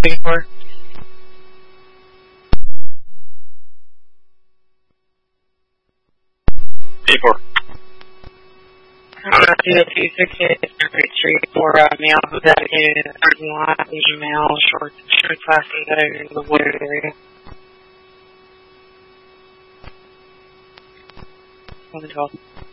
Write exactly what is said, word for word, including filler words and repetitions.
three four. Three four. Uh, two two six eight three four. Uh, mail who's dedicated in the parking lot. Email short short classes that are in the wooded area. One twelve.